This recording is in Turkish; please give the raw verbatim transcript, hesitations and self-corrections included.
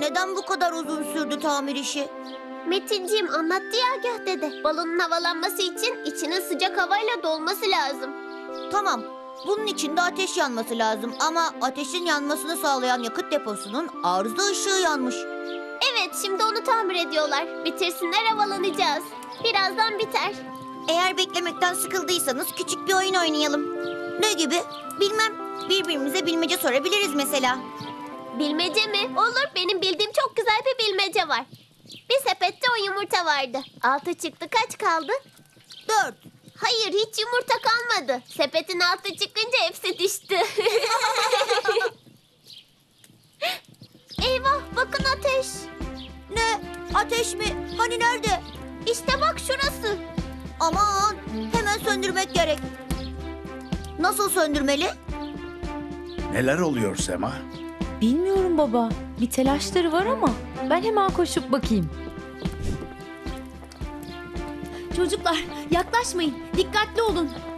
Neden bu kadar uzun sürdü tamir işi? Metinciğim anlattı ya Agah dede. Balonun havalanması için içinin sıcak havayla dolması lazım. Tamam. Bunun için de ateş yanması lazım ama ateşin yanmasını sağlayan yakıt deposunun arıza ışığı yanmış. Evet, şimdi onu tamir ediyorlar. Bitirsinler, havalanacağız. Birazdan biter. Eğer beklemekten sıkıldıysanız küçük bir oyun oynayalım. Ne gibi? Bilmem. Birbirimize bilmece sorabiliriz mesela. Bilmece mi? Olur, benim bildiğim çok güzel bir bilmece var. Bir sepette on yumurta vardı. Altı çıktı, kaç kaldı? Dört. Hayır, hiç yumurta kalmadı. Sepetin altı çıkınca hepsi düştü. Eyvah, bakın ateş. Ne? Ateş mi? Hani nerede? İşte bak şurası. Aman, hemen söndürmek gerek. Nasıl söndürmeli? Neler oluyor Sema? Bilmiyorum baba. Bir telaşları var ama ben hemen koşup bakayım. Çocuklar yaklaşmayın. Dikkatli olun.